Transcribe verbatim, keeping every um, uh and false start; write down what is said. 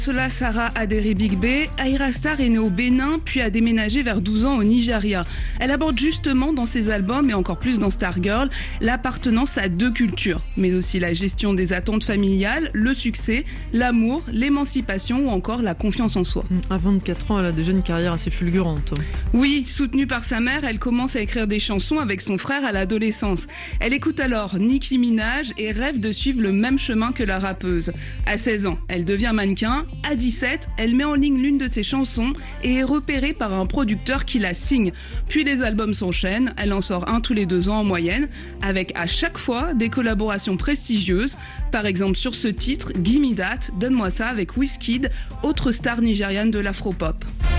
Cela, Sarah Aderi-Bigbe, Ayra Starr est née au Bénin puis a déménagé vers douze ans au Nigeria. Elle aborde justement dans ses albums et encore plus dans Stargirl l'appartenance à deux cultures, mais aussi la gestion des attentes familiales, le succès, l'amour, l'émancipation ou encore la confiance en soi. À vingt-quatre ans, elle a déjà une carrière assez fulgurante. Oui, soutenue par sa mère, elle commence à écrire des chansons avec son frère à l'adolescence. Elle écoute alors Nicki Minaj et rêve de suivre le même chemin que la rappeuse. À seize ans, elle devient mannequin. À dix-sept, elle met en ligne l'une de ses chansons et est repérée par un producteur qui la signe. Puis les albums s'enchaînent, elle en sort un tous les deux ans en moyenne, avec à chaque fois des collaborations prestigieuses. Par exemple sur ce titre, Gimme That, Donne-moi ça avec Wizkid, autre star nigériane de l'afropop.